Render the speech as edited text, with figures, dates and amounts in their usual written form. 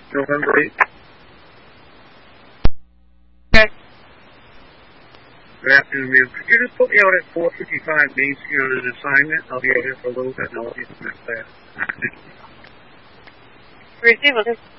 November 8th. Okay. Good afternoon, ma'am. Could you just put me out at 455 Main Street on an assignment? I'll be out here for a little bit and I'll be back there. Receive